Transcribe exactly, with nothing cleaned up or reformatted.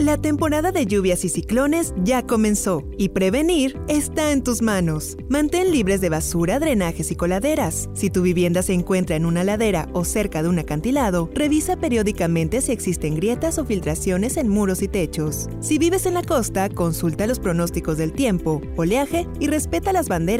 La temporada de lluvias y ciclones ya comenzó y prevenir está en tus manos. Mantén libres de basura, drenajes y coladeras. Si tu vivienda se encuentra en una ladera o cerca de un acantilado, revisa periódicamente si existen grietas o filtraciones en muros y techos. Si vives en la costa, consulta los pronósticos del tiempo, oleaje y respeta las banderas